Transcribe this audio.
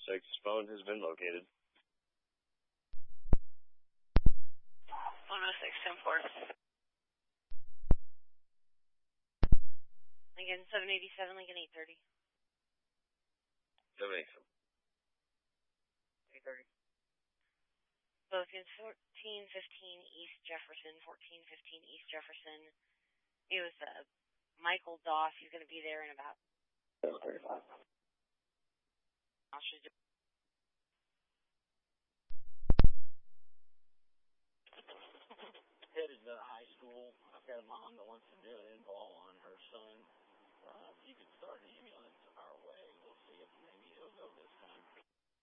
phone has been located. 106, 10-4. Lincoln 787, Lincoln 830. 787. 830. Both in 1415 East Jefferson, 1415 East Jefferson. It was Michael Doss. He's going to be there in about 735. Headed to high school. I've got a mom that wants to do an info on her son. You can start an ambulance.